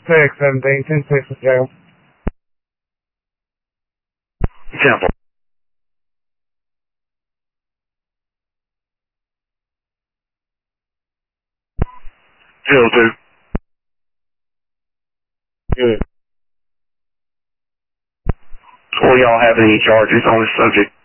10-6, 10-6 with jail. Temple. Hill 2. Good. Will y'all have any charges on the subject?